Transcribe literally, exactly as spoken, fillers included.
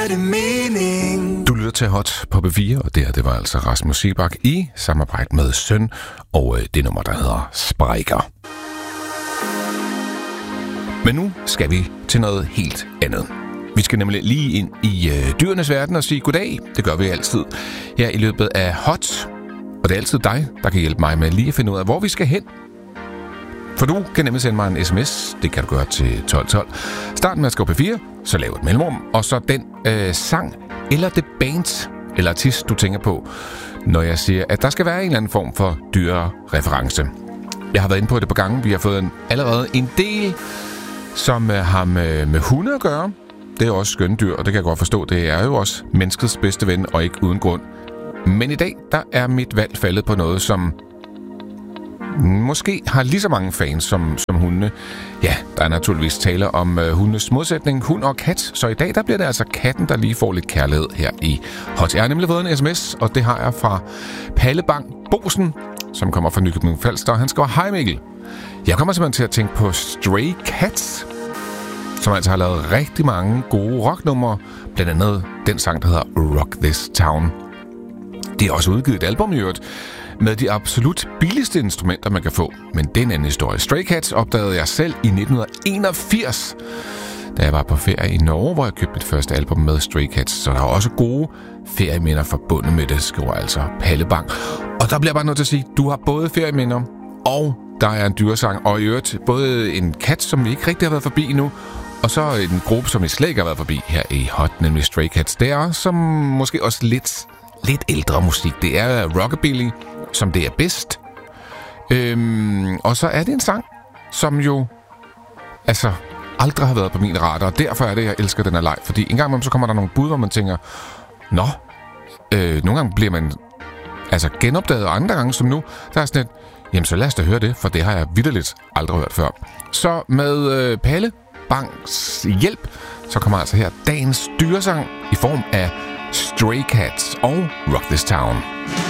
Du lytter til Hot på B fire, og det her, det var altså Rasmus Seebach i samarbejde med Søn, og øh, det nummer, der hedder Sprækker. Men nu skal vi til noget helt andet. Vi skal nemlig lige ind i øh, dyrenes verden og sige goddag. Det gør vi altid her i løbet af Hot. Og det er altid dig, der kan hjælpe mig med lige at finde ud af, hvor vi skal hen. For du kan nemlig sende mig en sms. Det kan du gøre til tolv tolv. Start med at skrive P fire, så lav et mellemrum, og så den øh, sang eller det band eller artist, du tænker på, når jeg siger, at der skal være en eller anden form for dyrereference. Jeg har været inde på det på gange. Vi har fået en, allerede en del, som øh, har med, med hunde at gøre. Det er også skønne dyr, og det kan jeg godt forstå. Det er jo også menneskets bedste ven, og ikke uden grund. Men i dag, der er mit valg faldet på noget, som måske har lige så mange fans som, som hundene. Ja, der er naturligvis tale om uh, hundes modsætning, hund og kat. Så i dag, der bliver det altså katten, der lige får lidt kærlighed her i Hot. Jeg har nemlig fået en sms, og det har jeg fra Palle Bang Bosen, som kommer fra Nykøbing Falster. Han skriver, hej Mikkel. Jeg kommer simpelthen til at tænke på Stray Cats, som altså har lavet rigtig mange gode rocknumre. Blandt andet den sang, der hedder Rock This Town. Det er også udgivet et album i øvrigt, med de absolut billigste instrumenter, man kan få. Men det er en anden historie. Stray Cats opdagede jeg selv i nitten enogfirs, da jeg var på ferie i Norge, hvor jeg købte mit første album med Stray Cats. Så der er også gode ferieminder forbundet med det, skriver altså Palle Bang. Og der bliver jeg bare nødt til at sige, du har både ferieminder, og der er en dyresang, og i øvrigt både en kat, som vi ikke rigtig har været forbi endnu, og så en gruppe, som vi slet ikke har været forbi her i Hot, nemlig Stray Cats. Det er som måske også lidt, lidt ældre musik. Det er rockabilly, som det er bedst. Øhm, og så er det en sang, som jo altså aldrig har været på min radar, og derfor er det, jeg elsker den her leg. Fordi en gang imellem, så kommer der nogle bud, hvor man tænker, nå, øh, nogle gange bliver man altså genopdaget, og andre gange som nu, der er sådan et, jamen så lad os da høre det, for det har jeg vitterligt aldrig hørt før. Så med øh, Palle Bangs hjælp, så kommer altså her dagens dyresang i form af Stray Cats og Rock This Town.